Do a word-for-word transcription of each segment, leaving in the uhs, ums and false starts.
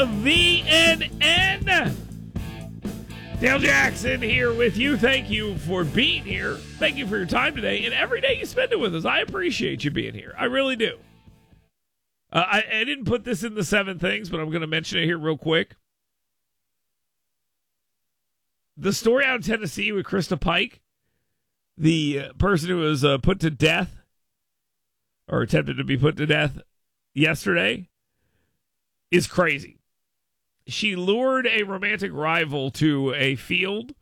V N N. Dale Jackson here with you. Thank you for being here. Thank you for your time today and every day you spend it with us. I appreciate you being here. I really do. Uh, I, I didn't put this in the seven things, but I'm going to mention it here real quick. The story out of Tennessee with Krista Pike, the uh, person who was uh, put to death or attempted to be put to death yesterday, is crazy. She lured a romantic rival to a field,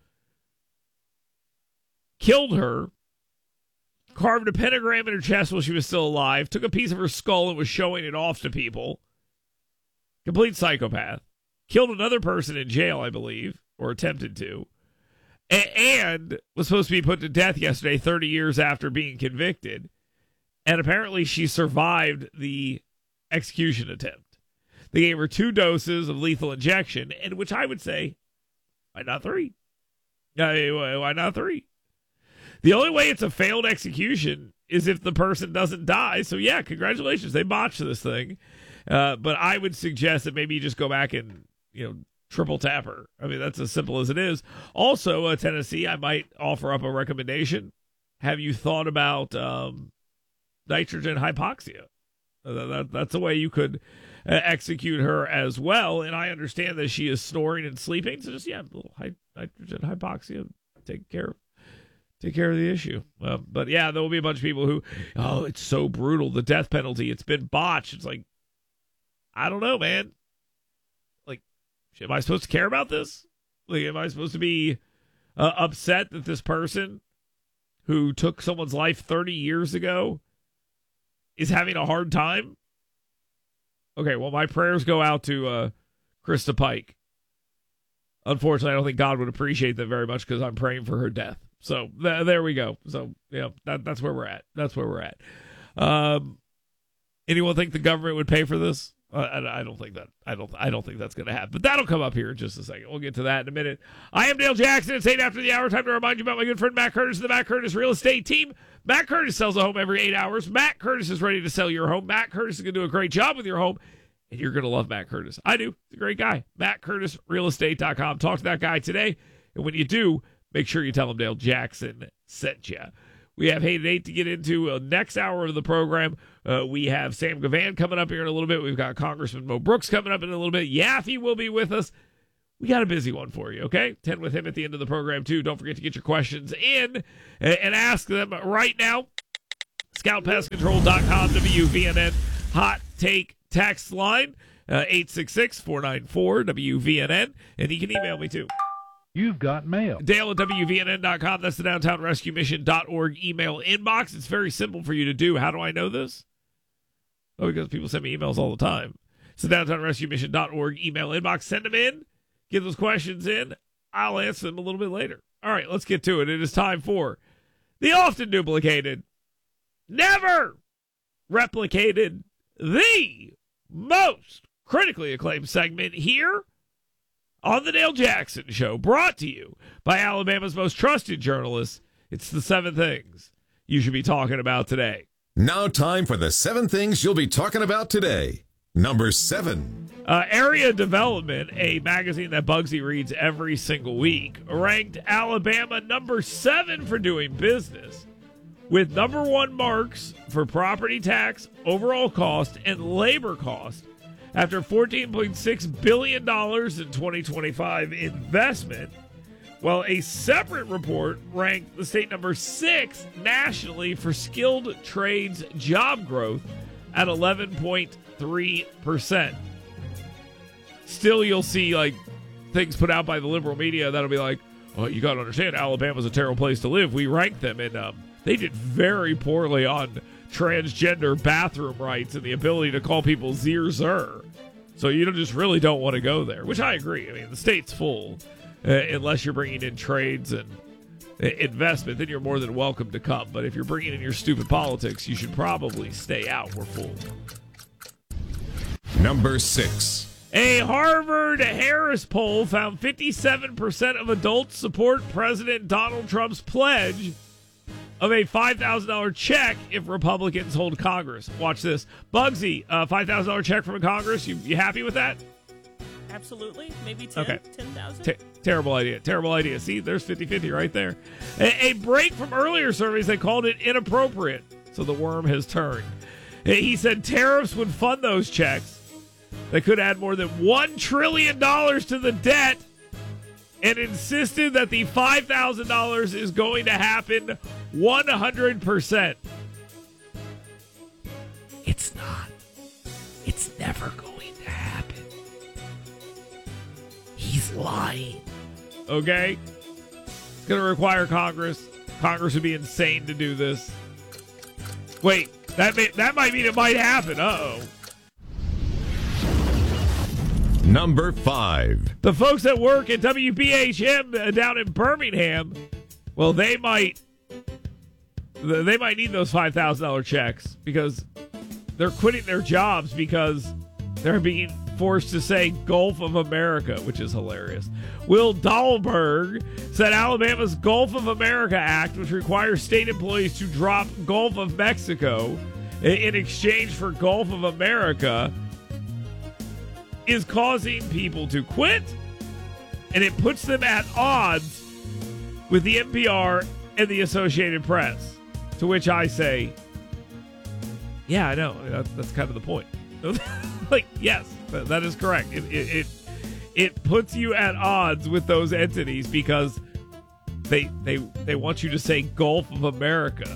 killed her, carved a pentagram in her chest while she was still alive, took a piece of her skull and was showing it off to people. Complete psychopath. Killed another person in jail, I believe, or attempted to, a- and was supposed to be put to death yesterday, thirty years after being convicted. And apparently she survived the execution attempt. They gave her two doses of lethal injection, and which I would say, why not three? Why not three? The only way it's a failed execution is if the person doesn't die. So, yeah, congratulations. They botched this thing. Uh, but I would suggest that maybe you just go back and, you know, triple tap her. I mean, that's as simple as it is. Also, uh, Tennessee, I might offer up a recommendation. Have you thought about um, nitrogen hypoxia? Uh, that, that's a way you could uh, execute her as well. And I understand that she is snoring and sleeping. So just, yeah, a little hy- nitrogen hypoxia. Take care of Take care of the issue. Uh, but, yeah, there will be a bunch of people who, oh, it's so brutal, the death penalty. It's been botched. It's like, I don't know, man. Like, am I supposed to care about this? Like, am I supposed to be uh, upset that this person who took someone's life thirty years ago is having a hard time? Okay, well, my prayers go out to uh, Krista Pike. Unfortunately, I don't think God would appreciate that very much because I'm praying for her death. So th- there we go. So, yeah, that, that's where we're at. That's where we're at. Um, anyone think the government would pay for this? Uh, I, I don't think that. I don't. I don't think that's going to happen. But that'll come up here in just a second. We'll get to that in a minute. I am Dale Jackson. It's eight after the hour. Time to remind you about my good friend Matt Curtis and the Matt Curtis Real Estate Team. Matt Curtis sells a home every eight hours. Matt Curtis is ready to sell your home. Matt Curtis is going to do a great job with your home, and you're going to love Matt Curtis. I do. He's a great guy. Matt Curtis Real Estate dot com. Talk to that guy today, and when you do, make sure you tell him Dale Jackson sent you. We have Hate at eight to get into uh, next hour of the program. Uh, we have Sam Gavan coming up here in a little bit. We've got Congressman Mo Brooks coming up in a little bit. Yaffe will be with us. We got a busy one for you, okay? ten with him at the end of the program, too. Don't forget to get your questions in and, and ask them right now. scout pest control dot com, W V N N Hot Take text line, uh, eight six six, four nine four, W V N N. And you can email me, too. You've got mail. Dale at W V N N dot com. That's the downtown rescue mission dot org email inbox. It's very simple for you to do. How do I know this? Oh, because people send me emails all the time. It's the downtown rescue mission dot org email inbox. Send them in. Get those questions in. I'll answer them a little bit later. All right, let's get to it. It is time for the often duplicated, never replicated, the most critically acclaimed segment here on the Dale Jackson Show, brought to you by Alabama's most trusted journalists. It's the seven things you should be talking about today. Now time for the seven things you'll be talking about today. Number seven. Uh, Area Development, a magazine that Bugsy reads every single week, ranked Alabama number seven for doing business, with number one marks for property tax, overall cost, and labor cost, after fourteen point six billion dollars in twenty twenty-five investment, while a separate report ranked the state number six nationally for skilled trades job growth at eleven point three percent. Still, you'll see like things put out by the liberal media that'll be like, oh, you got to understand, Alabama's a terrible place to live. We ranked them, and um, they did very poorly on transgender bathroom rights and the ability to call people zir zer. So you don't, just really don't want to go there, which I agree. I mean, the state's full. Uh, unless you're bringing in trades and uh, investment, then you're more than welcome to come. But if you're bringing in your stupid politics, you should probably stay out. We're full. Number six. A Harvard Harris poll found fifty-seven percent of adults support President Donald Trump's pledge of a five thousand dollars check if Republicans hold Congress. Watch this. Bugsy, a five thousand dollars check from Congress. You, you happy with that? Absolutely. Maybe ten. Okay. ten thousand. T- terrible idea. Terrible idea. See, there's fifty-fifty right there. A-, a break from earlier surveys, they called it inappropriate. So the worm has turned. He said tariffs would fund those checks. They could add more than one trillion dollars to the debt, and insisted that the five thousand dollars is going to happen one hundred percent. It's not. It's never going to happen. He's lying. Okay? It's going to require Congress. Congress would be insane to do this. Wait, that may, that might mean it might happen. Uh-oh. Number five. The folks that work at W B H M down in Birmingham, well, they might they might need those five thousand dollars checks because they're quitting their jobs because they're being forced to say Gulf of America, which is hilarious. Will Dahlberg said Alabama's Gulf of America Act, which requires state employees to drop Gulf of Mexico in exchange for Gulf of America, is causing people to quit, and it puts them at odds with the N P R and the Associated Press. To which I say, yeah, I know. That, that's kind of the point. Like, yes, that, that is correct. It, it it it puts you at odds with those entities because they they they want you to say Gulf of America.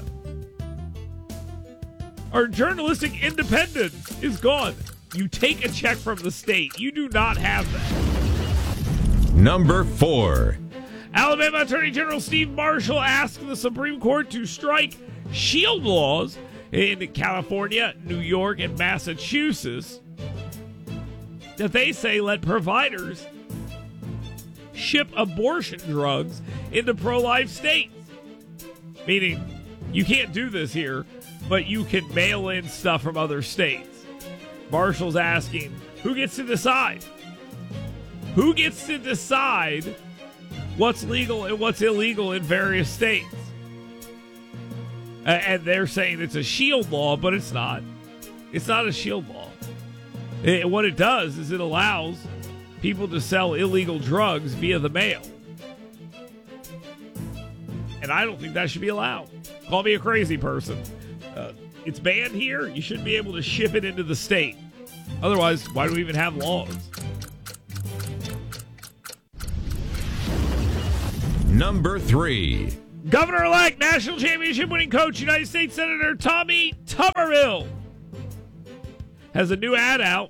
Our journalistic independence is gone. You take a check from the state. You do not have that. Number four. Alabama Attorney General Steve Marshall asked the Supreme Court to strike shield laws in California, New York, and Massachusetts that they say let providers ship abortion drugs into pro-life states. Meaning, you can't do this here, but you can mail in stuff from other states. Marshall's asking, who gets to decide? Who gets to decide what's legal and what's illegal in various states? Uh, and they're saying it's a shield law, but it's not. It's not a shield law. It, what it does is it allows people to sell illegal drugs via the mail. And I don't think that should be allowed. Call me a crazy person. Uh, it's banned here. You shouldn't be able to ship it into the state. Otherwise, why do we even have laws? Number three. Governor-elect, national championship winning coach, United States Senator Tommy Tuberville has a new ad out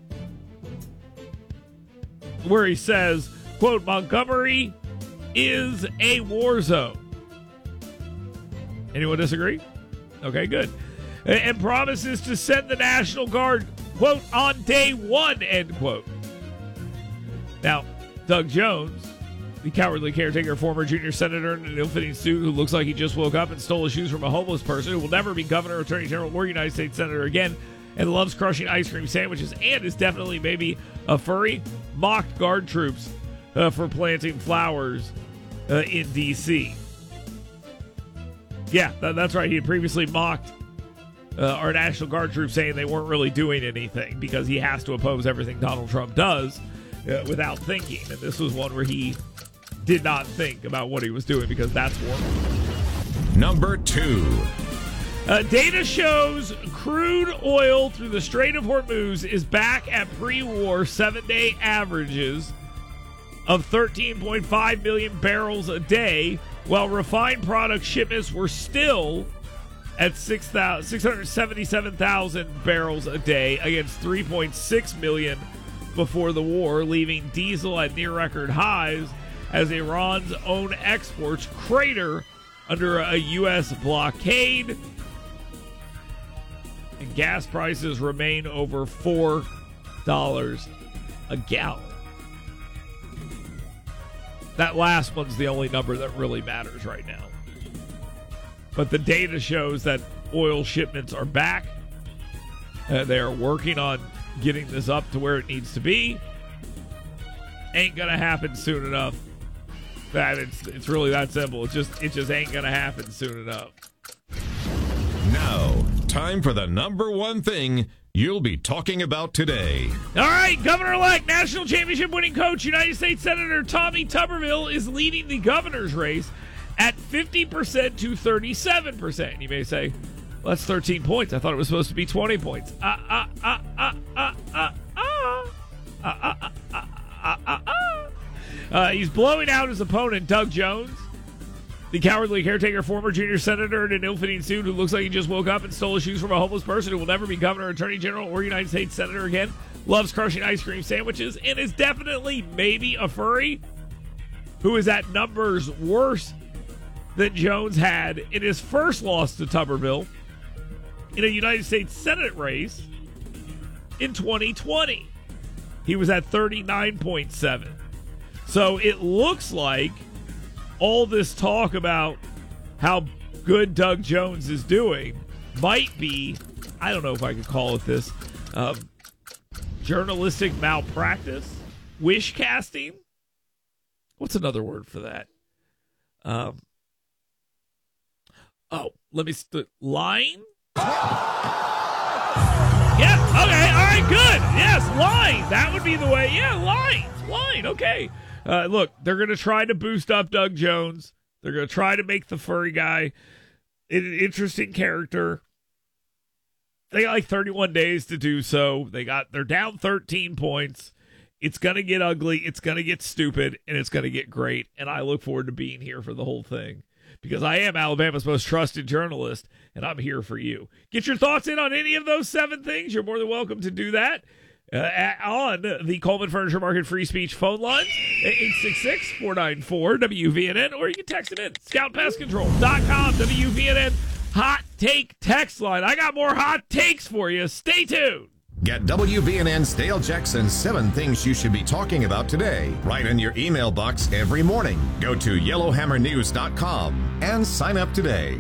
where he says, quote, Montgomery is a war zone. Anyone disagree? Okay, good. And promises to send the National Guard, quote, on day one, end quote. Now, Doug Jones, the cowardly caretaker, former junior senator in an ill-fitting suit who looks like he just woke up and stole his shoes from a homeless person who will never be governor, attorney general, or United States senator again, and loves crushing ice cream sandwiches and is definitely maybe a furry, mocked Guard troops uh, for planting flowers uh, in D C Yeah, that, that's right. He had previously mocked uh, our National Guard troops, saying they weren't really doing anything because he has to oppose everything Donald Trump does uh, without thinking. And this was one where he did not think about what he was doing because that's war. Number two. Uh, data shows crude oil through the Strait of Hormuz is back at pre-war seven-day averages of thirteen point five million barrels a day, while refined product shipments were still at six hundred seventy-seven thousand barrels a day against three point six million before the war, leaving diesel at near-record highs as Iran's own exports crater under a U S blockade. And gas prices remain over four dollars a gallon. That last one's the only number that really matters right now. But the data shows that oil shipments are back. Uh, they are working on getting this up to where it needs to be. Ain't gonna happen soon enough. That it's it's really that simple. It just it just ain't gonna happen soon enough. Now, time for the number one thing you'll be talking about today. All right, Governor-elect, national championship winning coach, United States Senator Tommy Tuberville is leading the governor's race at fifty percent to thirty-seven percent. You may say, well, that's thirteen points. I thought it was supposed to be twenty points. Ah, ah, ah, ah, ah, ah, ah. Ah, ah, ah, ah, ah, ah, ah. Uh, he's blowing out his opponent, Doug Jones, the cowardly caretaker, former junior senator in an ill-fitting suit who looks like he just woke up and stole his shoes from a homeless person who will never be governor, attorney general, or United States senator again, loves crushing ice cream sandwiches, and is definitely maybe a furry who is at numbers worse than Jones had in his first loss to Tuberville in a United States Senate race in twenty twenty. He was at thirty-nine point seven. So it looks like all this talk about how good Doug Jones is doing might be, I don't know if I could call it this, um, journalistic malpractice, wish casting. What's another word for that? Um, oh, let me st- lying. Yeah, okay, all right, good. Yes, lying. That would be the way. Yeah, lying. Lying, okay. Uh, look, they're going to try to boost up Doug Jones. They're going to try to make the furry guy an interesting character. They got like thirty-one days to do so. They got, they're down thirteen points. It's going to get ugly. It's going to get stupid, and it's going to get great. And I look forward to being here for the whole thing, because I am Alabama's most trusted journalist, and I'm here for you. Get your thoughts in on any of those seven things. You're more than welcome to do that uh, on the Coleman Furniture Market free speech phone line, eight six six, four nine four, W V N N, or you can text it in, scout pest control dot com, W V N N, hot take text line. I got more hot takes for you. Stay tuned. Get W V N N's Dale Jackson's seven Things You Should Be Talking About Today right in your email box every morning. Go to yellowhammer news dot com and sign up today.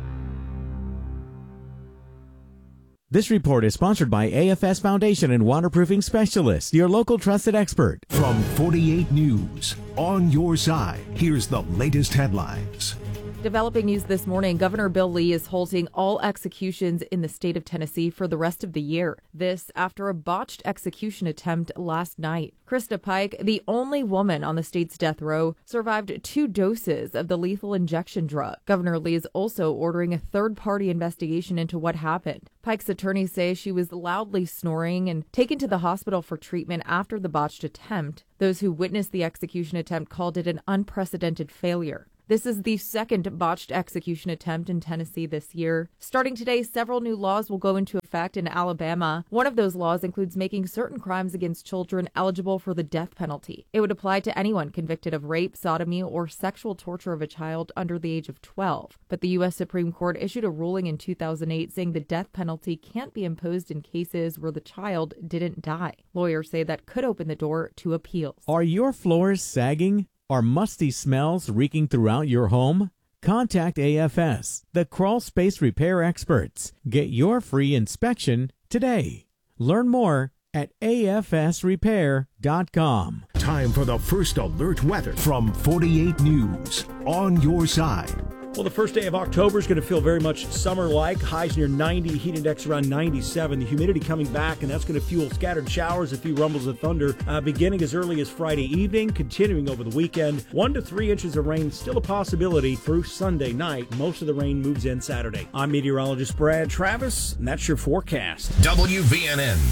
This report is sponsored by A F S Foundation and Waterproofing Specialists, your local trusted expert. From forty-eight News, on your side, here's the latest headlines. Developing news this morning, Governor Bill Lee is halting all executions in the state of Tennessee for the rest of the year. This after a botched execution attempt last night. Krista Pike, the only woman on the state's death row, survived two doses of the lethal injection drug. Governor Lee is also ordering a third-party investigation into what happened. Pike's attorneys say she was loudly snoring and taken to the hospital for treatment after the botched attempt. Those who witnessed the execution attempt called it an unprecedented failure. This is the second botched execution attempt in Tennessee this year. Starting today, several new laws will go into effect in Alabama. One of those laws includes making certain crimes against children eligible for the death penalty. It would apply to anyone convicted of rape, sodomy, or sexual torture of a child under the age of twelve. But the U S Supreme Court issued a ruling in two thousand eight saying the death penalty can't be imposed in cases where the child didn't die. Lawyers say that could open the door to appeals. Are your floors sagging? Are musty smells reeking throughout your home? Contact A F S, the crawl space repair experts. Get your free inspection today. Learn more at A F S repair dot com. Time for the first alert weather from forty-eight News, on your side. Well, the first day of October is going to feel very much summer-like. Highs near ninety, heat index around ninety-seven. The humidity coming back, and that's going to fuel scattered showers, a few rumbles of thunder, uh, beginning as early as Friday evening, continuing over the weekend. One to three inches of rain still a possibility through Sunday night. Most of the rain moves in Saturday. I'm meteorologist Brad Travis, and that's your forecast. W V N N.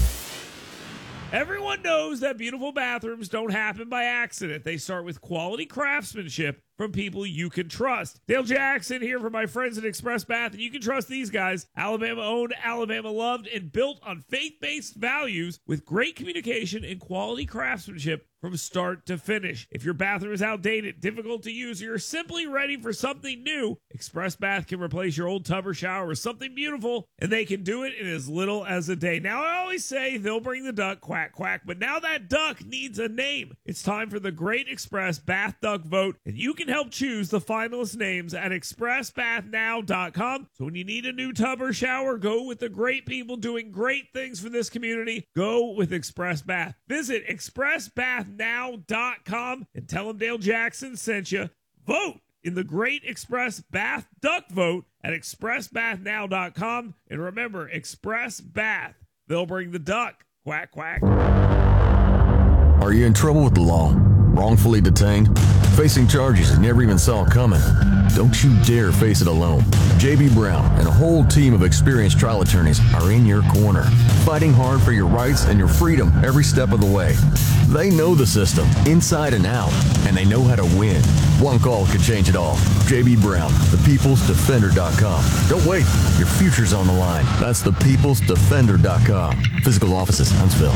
Everyone knows that beautiful bathrooms don't happen by accident. They start with quality craftsmanship from people you can trust. Dale Jackson here for my friends at Express Bath, and you can trust these guys. Alabama owned, Alabama loved, and built on faith-based values with great communication and quality craftsmanship from start to finish. If your bathroom is outdated, difficult to use, or you're simply ready for something new, Express Bath can replace your old tub or shower with something beautiful, and they can do it in as little as a day. Now, I always say they'll bring the duck, quack, quack, but now that duck needs a name. It's time for the Great Express Bath Duck Vote, and you can help choose the finalist names at express bath now dot com. So when you need a new tub or shower, go with the great people doing great things for this community. Go with Express Bath. Visit express bath now dot com and tell them Dale Jackson sent you. Vote in the Great Express Bath Duck Vote at express bath now dot com. And remember, Express Bath. they'll bring the duck. Quack, quack. Are you in trouble with the law? Wrongfully detained? Facing charges you never even saw coming? Don't you dare face it alone. J B. Brown and a whole team of experienced trial attorneys are in your corner, fighting hard for your rights and your freedom every step of the way. They know the system, inside and out, and they know how to win. One call could change it all. J B. Brown, the peoples defender dot com. Don't wait. Your future's on the line. That's the peoples defender dot com. Physical offices, Huntsville.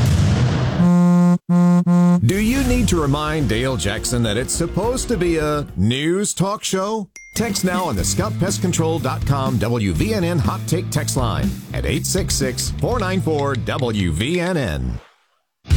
Do you need to remind Dale Jackson that it's supposed to be a news talk show? Text now on the scout pest control dot com W V N N Hot Take text line at eight six six, four nine four, W V N N.